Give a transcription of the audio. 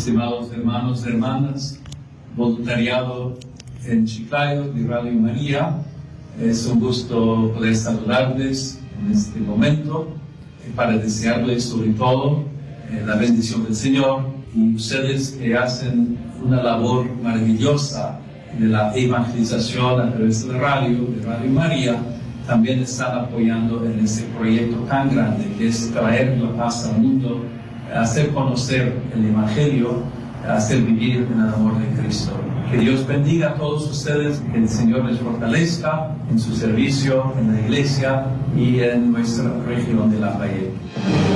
estimados hermanos y hermanas, voluntariado en Chiclayo de Radio María. Es un gusto poder saludarles en este momento para desearles sobre todo la bendición del Señor, y ustedes que hacen una labor maravillosa de la evangelización a través de la Radio María, también están apoyando en este proyecto tan grande que es traer la paz al mundo, hacer conocer el Evangelio, hacer vivir en el amor de Cristo. Que Dios bendiga a todos ustedes, que el Señor les fortalezca en su servicio en la iglesia y en nuestra región de Lafayette.